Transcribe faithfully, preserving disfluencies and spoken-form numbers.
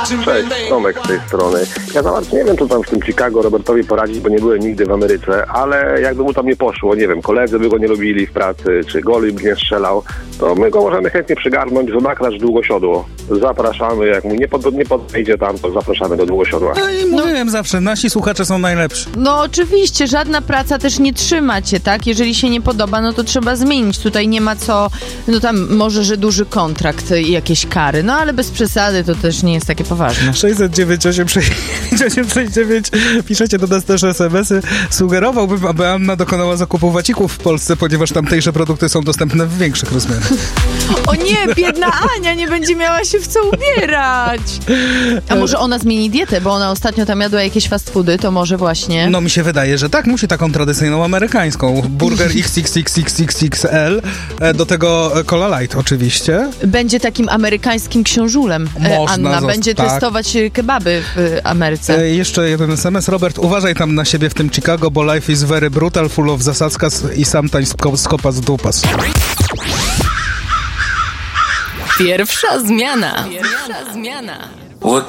Cześć, Tomek z tej strony. Ja za bardzo nie wiem, co tam w tym Chicago Robertowi poradzić, bo nie byłem nigdy w Ameryce, ale jakby mu tam nie poszło, nie wiem, koledzy by go nie lubili w pracy, czy goli by nie strzelał, to my go możemy chętnie przygarnąć w Maklasz Długosiodło. Zapraszamy, jak mu nie, pod, nie podejdzie tam, to zapraszamy do Długosiodła. No i mówiłem no. zawsze, nasi słuchacze są najlepsi. No oczywiście, żadna praca też nie trzyma cię, tak? Jeżeli się nie podoba, no to trzeba zmienić. Tutaj nie ma co, no tam może, że duży kontrakt i jakieś kary, no ale bez przesady to też nie jest takie poważne. sześćset dziewięćdziesiąt osiem sześćdziesiąt dziewięć piszecie do nas też es em esy. Sugerowałbym, aby Anna dokonała zakupu wacików w Polsce, ponieważ tamtejsze produkty są dostępne w większych rozmiarach. O nie, biedna Ania nie będzie miała się w co ubierać. A może ona zmieni dietę, bo ona ostatnio tam jadła jakieś fast foody, to może właśnie... No mi się wydaje, że tak, musi taką tradycyjną amerykańską. Burger iks iks iks iks iks iks el, do tego Cola Light oczywiście. Będzie takim amerykańskim książulem. Można Anna zost- będzie tak. testować kebaby w Ameryce. E, jeszcze jeden es em es. Robert, uważaj tam na siebie w tym Chicago, bo life is very brutal, full of zasadzkas i sometimes skopas dupas. Pierwsza zmiana. Pierwsza zmiana.